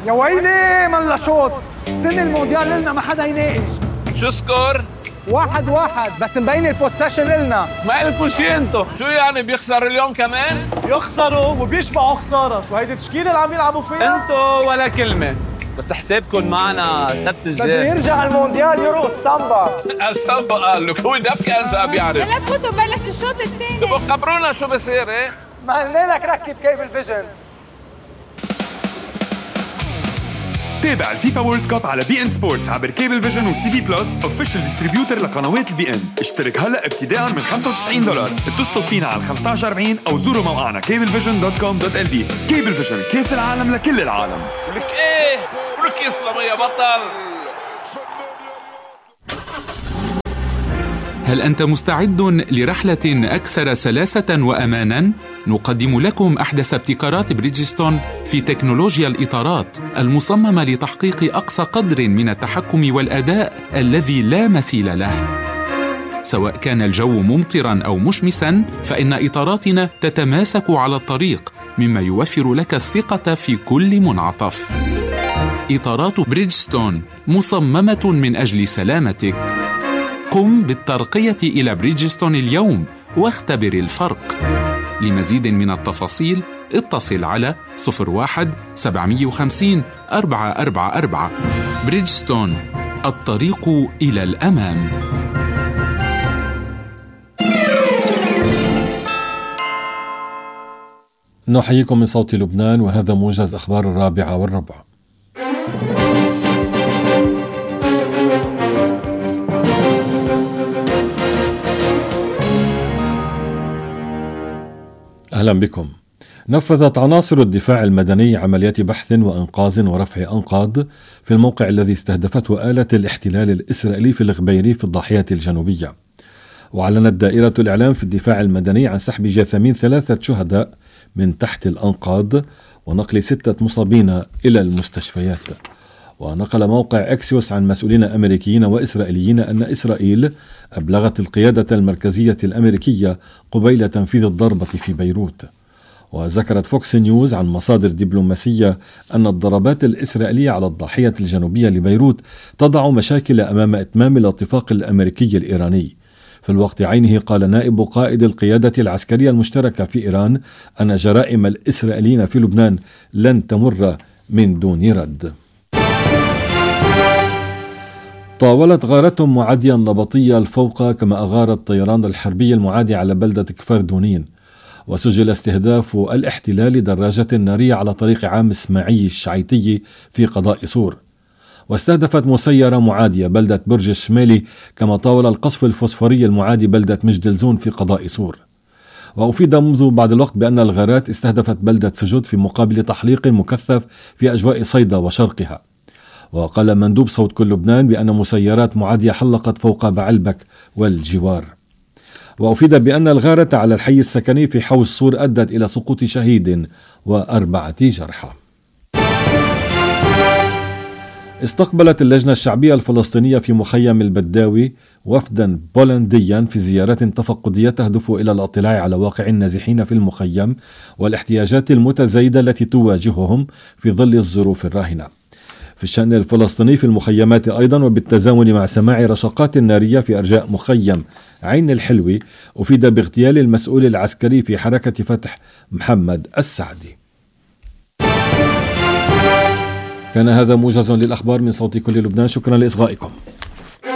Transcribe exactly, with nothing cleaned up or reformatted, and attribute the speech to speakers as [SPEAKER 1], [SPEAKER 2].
[SPEAKER 1] يا ويلي من لشوط، السنة المونديال لنا ما حدا يناقش.
[SPEAKER 2] شو سكور؟
[SPEAKER 1] واحد واحد، بس مبين البوسيشن لنا.
[SPEAKER 2] ما قلتوا شي انتو. شو يعني بيخسر اليوم كمان؟
[SPEAKER 3] يخسروا وبيشبعوا خسارة. شو هيدي التشكيلة اللي عم يلعبوا فيها؟
[SPEAKER 2] انتو ولا كلمة، بس حسابكم معنا سبت الجاي.
[SPEAKER 1] بده يرجع المونديال يرقص سامبا.
[SPEAKER 2] السامبا قال لك هو دب كان ساب بيعرف.
[SPEAKER 4] لا تفوتوا بلش الشوط الثاني.
[SPEAKER 2] تبقوا خبرونا شو بصير. ايه
[SPEAKER 1] ما قلنا لك ركب كيبل فيجن.
[SPEAKER 5] تابع الفيفا وورلد كاب على بي ان سبورتس عبر كيبل فيجن وسي بي بلس اوفيشال ديستريبيوتر لقنوات البي ان. اشترك هلا ابتداء من خمسة وتسعين دولار. اتصلوا فينا على خمسة عشر أربعين او زوروا موقعنا كيبل فيجن دوت كوم دوت ال بي. كيبل فيجن، كاس العالم لكل العالم.
[SPEAKER 2] ولك ايه ولك يسلم يا بطل.
[SPEAKER 6] هل أنت مستعد لرحلة أكثر سلاسة وأماناً؟ نقدم لكم أحدث ابتكارات بريدجستون في تكنولوجيا الإطارات المصممة لتحقيق أقصى قدر من التحكم والأداء الذي لا مثيل له. سواء كان الجو ممطراً أو مشمساً، فإن إطاراتنا تتماسك على الطريق، مما يوفر لك الثقة في كل منعطف. إطارات بريدجستون مصممة من أجل سلامتك. قم بالترقية إلى بريدجستون اليوم واختبر الفرق. لمزيد من التفاصيل اتصل على صفر واحد سبعمية وخمسين أربعة أربعة أربعة. بريدجستون، الطريق إلى الأمام.
[SPEAKER 7] نحييكم من صوت لبنان، وهذا موجز أخبار الرابعة والربع. أهلا بكم. نفذت عناصر الدفاع المدني عمليات بحث وإنقاذ ورفع أنقاض في الموقع الذي استهدفته آلة الاحتلال الإسرائيلي في الغبيري في الضاحية الجنوبية. وأعلنت دائرة الإعلام في الدفاع المدني عن سحب جثامين ثلاثة شهداء من تحت الأنقاض ونقل ستة مصابين إلى المستشفيات. ونقل موقع أكسيوس عن مسؤولين أمريكيين وإسرائيليين أن إسرائيل أبلغت القيادة المركزية الأمريكية قبيل تنفيذ الضربة في بيروت. وذكرت فوكس نيوز عن مصادر دبلوماسية أن الضربات الإسرائيلية على الضاحية الجنوبية لبيروت تضع مشاكل أمام إتمام الاتفاق الأمريكي الإيراني. في الوقت عينه قال نائب قائد القيادة العسكرية المشتركة في إيران أن جرائم الإسرائيليين في لبنان لن تمر من دون رد. طاولت غارة معادية نبطية الفوق كما أغار الطيران الحربي المعادي على بلدة كفر دونين. وسجل استهداف الاحتلال دراجة نارية على طريق عام إسماعيل الشعيتي في قضاء سور. واستهدفت مسيرة معادية بلدة برج الشمالي، كما طاول القصف الفوسفوري المعادي بلدة مجدلزون في قضاء سور. وأفيد منذ بعد الوقت بأن الغارات استهدفت بلدة سجود في مقابل تحليق مكثف في أجواء صيدا وشرقها. وقال مندوب صوت كل لبنان بأن مسيرات معادية حلقت فوق بعلبك والجوار. وأفيد بأن الغارة على الحي السكني في حوش صور أدت إلى سقوط شهيد وأربعة جرحى. استقبلت اللجنة الشعبية الفلسطينية في مخيم البداوي وفدا بولنديا في زيارة تفقدية تهدف إلى الاطلاع على واقع النازحين في المخيم والاحتياجات المتزايدة التي تواجههم في ظل الظروف الراهنة. في الشأن الفلسطيني في المخيمات أيضا، وبالتزامن مع سماع رشقات نارية في أرجاء مخيم عين الحلوي، أفيد باغتيال المسؤول العسكري في حركة فتح محمد السعدي. كان هذا موجز للأخبار من صوت كل لبنان. شكرا لإصغائكم.